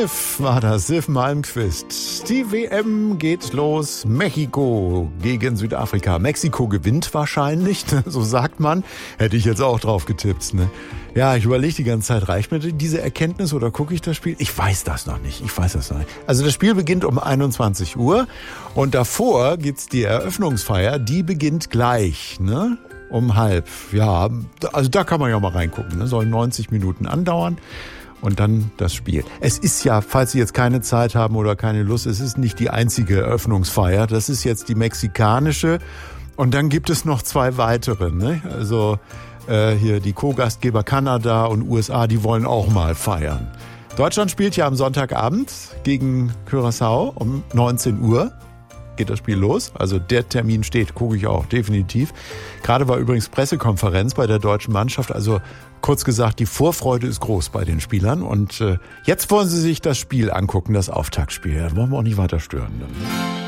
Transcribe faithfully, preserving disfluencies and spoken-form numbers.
Sif war das, Sif Malmquist. Die W M geht los. Mexiko gegen Südafrika. Mexiko gewinnt wahrscheinlich, so sagt man. Hätte ich jetzt auch drauf getippt. Ne? Ja, ich überlege die ganze Zeit, reicht mir diese Erkenntnis oder gucke ich das Spiel? Ich weiß das noch nicht. Ich weiß das noch nicht. Also das Spiel beginnt um einundzwanzig Uhr und davor gibt's die Eröffnungsfeier. Die beginnt gleich, ne? Um halb. Ja, also da kann man ja mal reingucken. Ne? Soll neunzig Minuten andauern. Und dann das Spiel. Es ist ja, falls Sie jetzt keine Zeit haben oder keine Lust, es ist nicht die einzige Eröffnungsfeier. Das ist jetzt die mexikanische. Und dann gibt es noch zwei weitere. Ne? Also äh, hier die Co-Gastgeber Kanada und U S A, die wollen auch mal feiern. Deutschland spielt ja am Sonntagabend gegen Curaçao um neunzehn Uhr. Geht das Spiel los. Also der Termin steht, gucke ich auch, definitiv. Gerade war übrigens Pressekonferenz bei der deutschen Mannschaft. Also kurz gesagt, die Vorfreude ist groß bei den Spielern. Und äh, jetzt wollen sie sich das Spiel angucken, das Auftaktspiel. Da wollen wir auch nicht weiter stören.